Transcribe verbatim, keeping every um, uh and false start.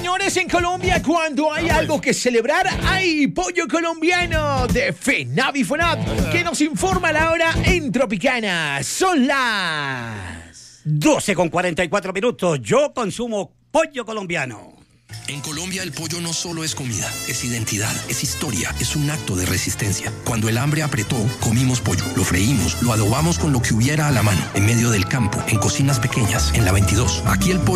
señores, en Colombia, cuando hay algo que celebrar, hay pollo colombiano de FENAVI FONAP, que nos informa la hora en Tropicana. Son las doce con cuarenta y cuatro minutos. Yo consumo pollo colombiano. En Colombia el pollo no solo es comida, es identidad, es historia, es un acto de resistencia. Cuando el hambre apretó, comimos pollo, lo freímos, lo adobamos con lo que hubiera a la mano, en medio del campo, en cocinas pequeñas, en la veintidós. Aquí el pollo